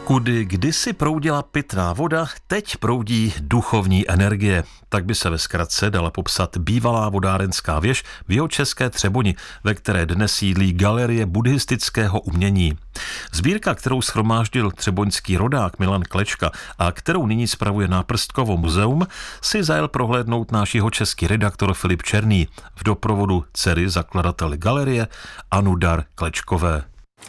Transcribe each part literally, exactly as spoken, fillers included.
Kudy kdysi proudila pitná voda, teď proudí duchovní energie. Tak by se ve zkratce dala popsat bývalá vodárenská věž v jihočeské Třeboni, ve které dnes sídlí Galerie buddhistického umění. Sbírka, kterou shromáždil třeboňský rodák Milan Klečka a kterou nyní spravuje Náprstkovo muzeum, si zajel prohlédnout náš jihočeský redaktor Filip Černý v doprovodu dcery zakladatele galerie Anudar Klečkové.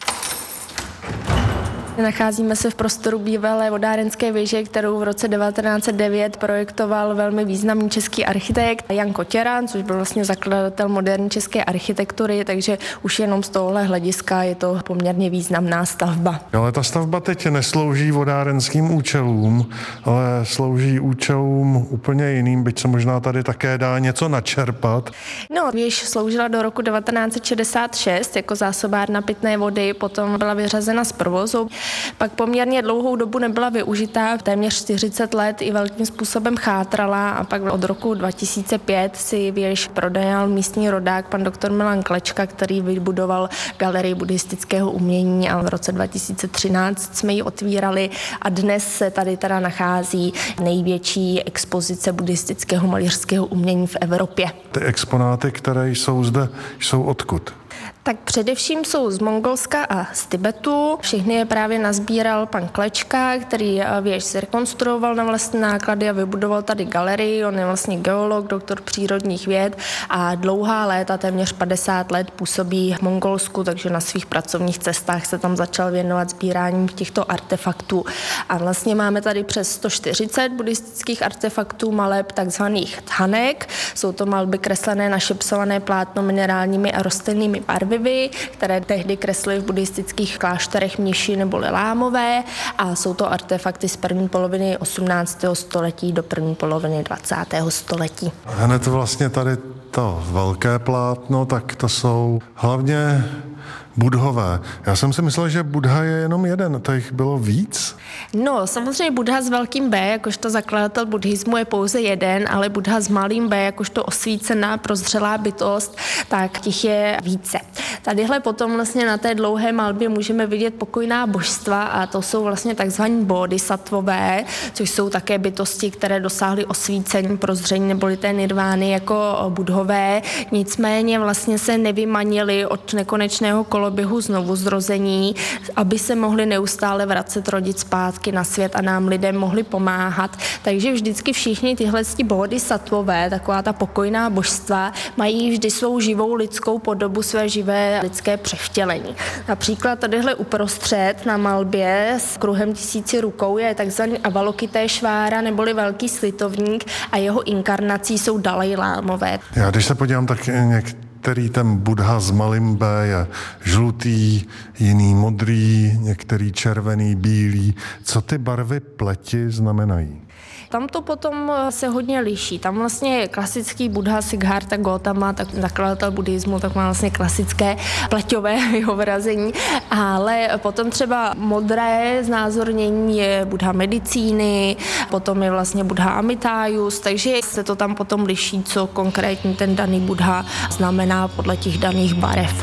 Nacházíme se v prostoru bývalé vodárenské věže, kterou v roce devatenáct set devět projektoval velmi významný český architekt Jan Kotěran, což byl vlastně zakladatel moderní české architektury, takže už jenom z tohohle hlediska je to poměrně významná stavba. Ale ta stavba teď neslouží vodárenským účelům, ale slouží účelům úplně jiným, byť se možná tady také dá něco načerpat. No, věž sloužila do roku devatenáct set šedesát šest jako zásobárna pitné vody, potom byla vyřazena z provozu. Pak poměrně dlouhou dobu nebyla využitá, téměř čtyřicet let i velkým způsobem chátrala a pak od roku dva tisíce pět si věž prodajal místní rodák pan doktor Milan Klečka, který vybudoval Galerii buddhistického umění a v roce dva tisíce třináct jsme ji otvírali a dnes se tady teda nachází největší expozice buddhistického malířského umění v Evropě. Ty exponáty, které jsou zde, jsou odkud? Tak především jsou z Mongolska a z Tibetu. Všechny je právě nazbíral pan Klečka, který věž zrekonstruoval na vlastní náklady a vybudoval tady galerii. On je vlastně geolog, doktor přírodních věd a dlouhá léta, téměř padesát let působí v Mongolsku, takže na svých pracovních cestách se tam začal věnovat sbíráním těchto artefaktů. A vlastně máme tady přes sto čtyřicet buddhistických artefaktů, maleb takzvaných thanek. Jsou to malby kreslené na šepsované plátno minerálními a rostlinnými barvy, které tehdy kreslili v buddhistických klášterech mniši nebo lámové a jsou to artefakty z první poloviny osmnáctého století do první poloviny dvacátého století. Hned vlastně tady to velké plátno, tak to jsou hlavně Buddhové. Já jsem si myslel, že Buddha je jenom jeden, to jich bylo víc? No, samozřejmě Buddha s velkým B, jakožto zakladatel buddhismu je pouze jeden, ale Buddha s malým B, jakožto osvícená, prozřelá bytost, tak těch je více. Tadyhle potom vlastně na té dlouhé malbě můžeme vidět pokojná božstva a to jsou vlastně takzvaní bodhisattvové, což jsou také bytosti, které dosáhly osvícení, prozření neboli té nirvány jako Buddhové. Nicméně vlastně se nevymanili od nekonečného koloběhu znovuzrození, aby se mohli neustále vracet, rodit zpátky na svět a nám lidem mohli pomáhat. Takže vždycky všichni tyhle bodhisattvové, taková ta pokojná božstva, mají vždy svou živou lidskou podobu, své živé lidské převtělení. Například tadyhle uprostřed na malbě s kruhem tisíci rukou je takzvaný Avalokiteshvára neboli velký slitovník a jeho inkarnací jsou Dalajlámové. Já když se podívám, tak některý ten Buddha s malým B je žlutý, jiný modrý, některý červený, bílý. Co ty barvy pleti znamenají? Tam to potom se hodně liší. Tam vlastně klasický Buddha Siddhartha Gautama, tak zakladatel buddhismu, tak má vlastně klasické pleťové vyobrazení, ale potom třeba modré znázornění je Buddha medicíny, potom je vlastně Buddha Amitājus, takže se to tam potom liší, co konkrétně ten daný Buddha znamená podle těch daných barev.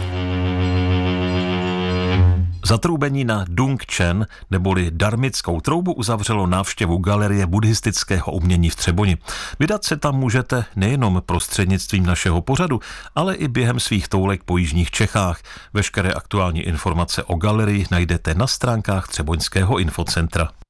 Zatroubení na Dung Chen neboli darmickou troubu uzavřelo návštěvu Galerie buddhistického umění v Třeboni. Vydat se tam můžete nejenom prostřednictvím našeho pořadu, ale i během svých toulek po jižních Čechách. Veškeré aktuální informace o galerii najdete na stránkách Třeboňského infocentra.